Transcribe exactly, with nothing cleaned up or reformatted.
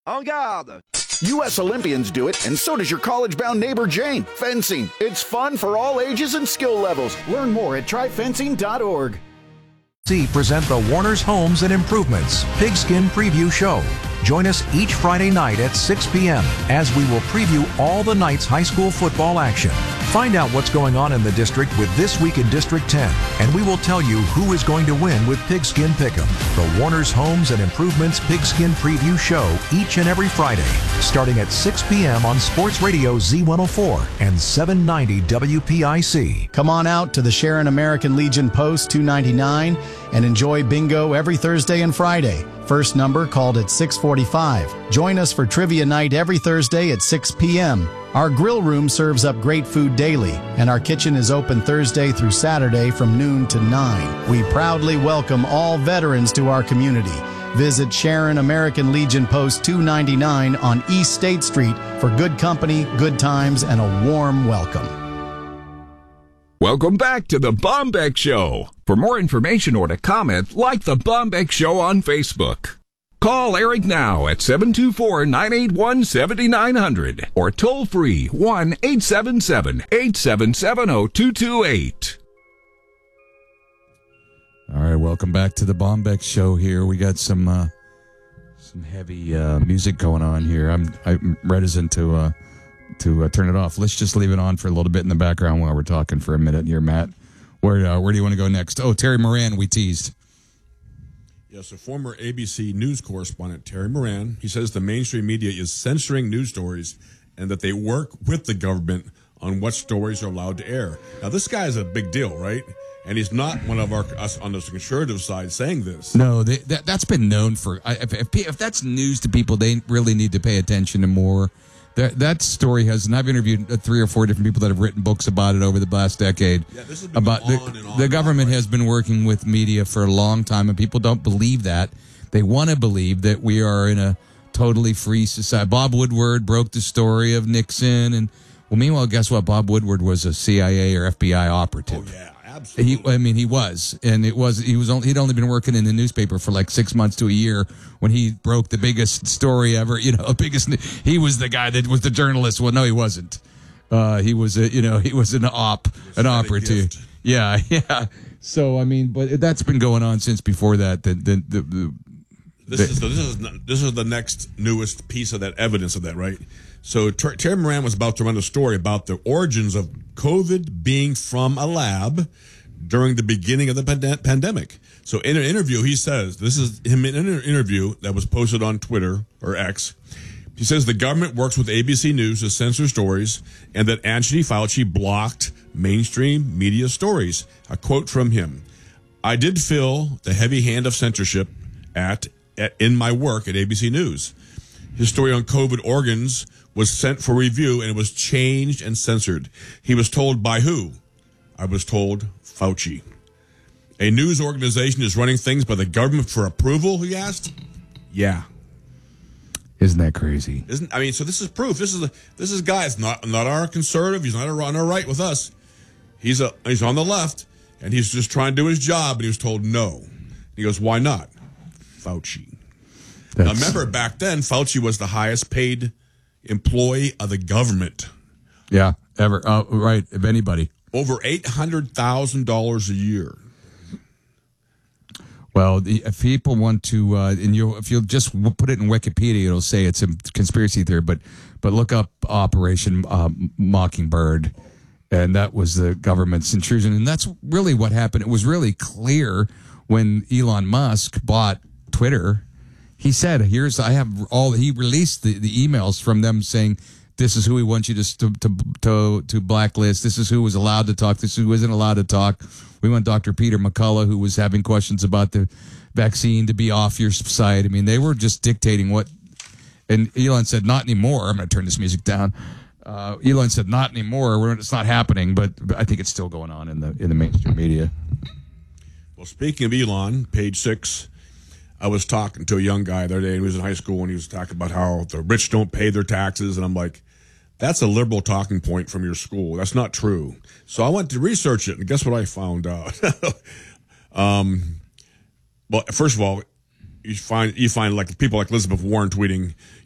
En garde! U S Olympians do it, and so does your college-bound neighbor Jane. Fencing. It's fun for all ages and skill levels. Learn more at try fencing dot org. C present the Warner's Homes and Improvements Pigskin Preview Show. Join us each Friday night at six p.m. as we will preview all the night's high school football action. Find out what's going on in the district with This Week in District ten, and we will tell you who is going to win with Pigskin Pick'em. The Warner's Homes and Improvements Pigskin Preview Show each and every Friday, starting at six p.m. on Sports Radio Z one oh four and seven ninety W P I C. Come on out to the Sharon American Legion Post two ninety-nine and enjoy bingo every Thursday and Friday. First number called at six forty-five. Join us for trivia night every Thursday at six p.m. Our grill room serves up great food daily, and our kitchen is open Thursday through Saturday from noon to nine. We proudly welcome all veterans to our community. Visit Sharon American Legion Post two ninety-nine on East State Street for good company, good times, and a warm welcome. Welcome back to the Bombeck Show. For more information or to comment, like the Bombeck Show on Facebook. Call Eric now at seven two four, nine eight one, seven nine zero zero or toll free one eight seven seven, eight seven seven, zero two two eight. All right, welcome back to the Bombeck Show here. We got some uh, some heavy uh, music going on here. I'm I'm reticent to uh, to uh, turn it off. Let's just leave it on for a little bit in the background while we're talking for a minute here, Matt. Where uh, where do you want to go next? Oh, Terry Moran, we teased. Yes, a former A B C News correspondent, Terry Moran, he says the mainstream media is censoring news stories and that they work with the government on what stories are allowed to air. Now, this guy is a big deal, right? And he's not one of our us on the conservative side saying this. No, they, that, that's been known for. If, if, if that's news to people, they really need to pay attention to more. That that story has, and I've interviewed three or four different people that have written books about it over the last decade. Yeah, this has been about going the, on and on the government right? has been working with media for a long time, and people don't believe that. They want to believe that we are in a totally free society. Bob Woodward broke the story of Nixon, and well, meanwhile, guess what? Bob Woodward was a C I A or F B I operative. Oh yeah, absolutely. He, I mean, he was, and it was. He was. Only, he'd only been working in the newspaper for like six months to a year when he broke the biggest story ever. You know, biggest. He was the guy that was the journalist. Well, no, he wasn't. Uh, he was a. You know, he was an op, an operative. Yeah, yeah. So I mean, but that's been going on since before that. The the the. the This is the, this is this is the next newest piece of that evidence of that, right? So Ter- Terry Moran was about to run a story about the origins of COVID being from a lab during the beginning of the pand- pandemic. So in an interview, he says, this is him in an interview that was posted on Twitter or X. He says the government works with A B C News to censor stories and that Anthony Fauci blocked mainstream media stories. A quote from him: "I did feel the heavy hand of censorship at in my work at A B C News. His story on COVID organs was sent for review and it was changed and censored. He was told by who? I was told Fauci. A news organization is running things by the government for approval?" He asked. Yeah. Isn't that crazy? Isn't I mean, so this is proof. This is a, this is guys not not our conservative. He's not on our right with us. He's a he's on the left and he's just trying to do his job. And he was told no. He goes, why not? Fauci. Now, remember, back then, Fauci was the highest paid employee of the government. Yeah, ever. Uh, right, of anybody. Over eight hundred thousand dollars a year. Well, the, if people want to, uh, and you, if you'll just put it in Wikipedia, it'll say it's a conspiracy theory, but, but look up Operation uh, Mockingbird, and that was the government's intrusion. And that's really what happened. It was really clear when Elon Musk bought Twitter. He said, here's, I have all, he released the, the emails from them saying, this is who we want you to, to, to, to, to blacklist. This is who was allowed to talk. This is who isn't allowed to talk. We want Doctor Peter McCullough, who was having questions about the vaccine, to be off your side. I mean, they were just dictating what, and Elon said, not anymore. I'm going to turn this music down. Uh, Elon said, not anymore. We're, it's not happening, but, but I think it's still going on in the, in the mainstream media. Well, speaking of Elon, page six, I was talking to a young guy the other day, and he was in high school, and he was talking about how the rich don't pay their taxes, and I'm like, that's a liberal talking point from your school. That's not true. So I went to research it, and guess what I found out? um, well, first of all, you find you find like people like Elizabeth Warren tweeting,